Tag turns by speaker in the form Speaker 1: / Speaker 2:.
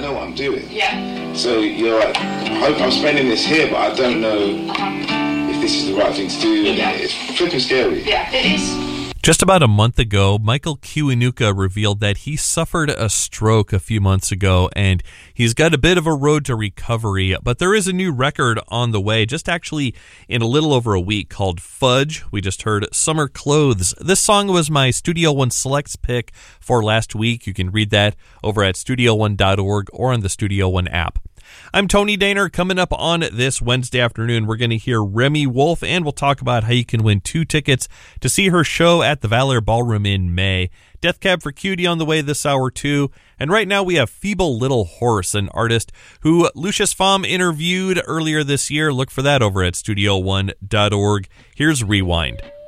Speaker 1: know what I'm doing.
Speaker 2: Yeah.
Speaker 1: So you're like, I'm spending this here, but I don't know if this is the right thing to do.
Speaker 2: Yeah.
Speaker 1: It's flipping scary.
Speaker 2: Yeah, it is.
Speaker 3: Just about a month ago, Michael Kiwanuka revealed that he suffered a stroke a few months ago, and he's got a bit of a road to recovery, but there is a new record on the way, just actually in a little over a week, called Fudge. We just heard Summer Clothes. This song was my Studio One Selects pick for last week. You can read that over at StudioOne.org or on the Studio One app. I'm Tony Daner. Coming up on this Wednesday afternoon, we're going to hear Remi Wolf, and we'll talk about how you can win 2 tickets to see her show at the Valor Ballroom in May. Death Cab for Cutie on the way this hour, too. And right now we have Feeble Little Horse, an artist who Lucius Pfam interviewed earlier this year. Look for that over at StudioOne.org. Here's Rewind.